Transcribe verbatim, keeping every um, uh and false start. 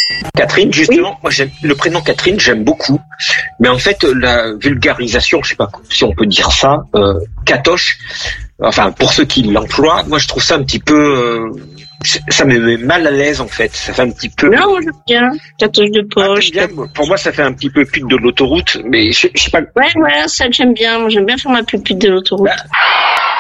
Catherine, justement, oui. Moi j'aime le prénom Catherine, j'aime beaucoup, mais en fait la vulgarisation, je sais pas si on peut dire ça, euh, Catoche, enfin pour ceux qui l'emploient, moi je trouve ça un petit peu, euh, ça me met mal à l'aise en fait, ça fait un petit peu. Non, j'aime bien, Catoche de poche. Ah, bien, pour moi ça fait un petit peu pute de l'autoroute, mais je, je sais pas. Ouais, ouais, ça j'aime bien, moi j'aime bien faire ma pupite de l'autoroute. Bah...